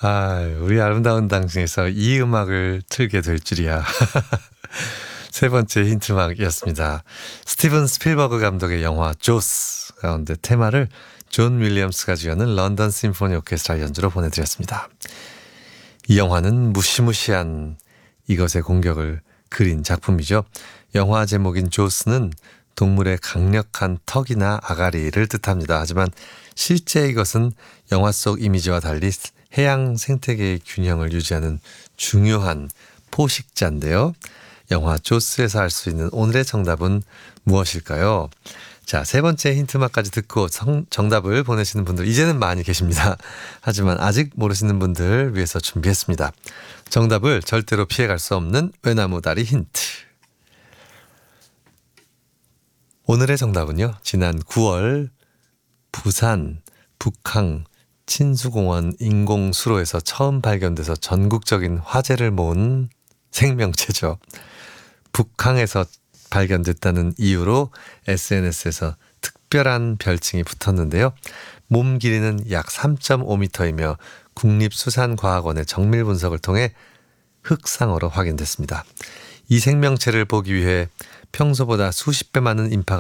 우리 아름다운 당신에서 이 음악을 틀게 될 줄이야. 세 번째 힌트막이었습니다. 스티븐 스필버그 감독의 영화 조스 가운데 테마를 존 윌리엄스가 지어낸 런던 심포니 오케스트라 연주로 보내드렸습니다. 이 영화는 무시무시한 이것의 공격을 그린 작품이죠. 영화 제목인 조스는 동물의 강력한 턱이나 아가리를 뜻합니다. 하지만 실제 이것은 영화 속 이미지와 달리 해양 생태계의 균형을 유지하는 중요한 포식자인데요. 영화 조스에서 알 수 있는 오늘의 정답은 무엇일까요? 자, 세 번째 힌트만까지 듣고 정답을 보내시는 분들 이제는 많이 계십니다. 하지만 아직 모르시는 분들 위해서 준비했습니다. 정답을 절대로 피해갈 수 없는 외나무다리 힌트. 오늘의 정답은요. 지난 9월 부산 북항 친수공원 인공수로에서 처음 발견돼서 전국적인 화제를 모은 생명체죠. 북항에서 발견됐다는 이유로 SNS에서 특별한 별칭이 붙었는데요. 몸 길이는 약 3.5m이며 국립수산과학원의 정밀 분석을 통해 흑상어로 확인됐습니다. 이 생명체를 보기 위해 평소보다 수십 배 많은 인파가